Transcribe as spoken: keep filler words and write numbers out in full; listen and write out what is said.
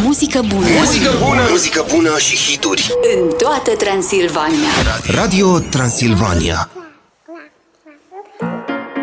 Muzică bună. Muzică bună, muzică bună și hituri în toată Transilvania. Radio Transilvania.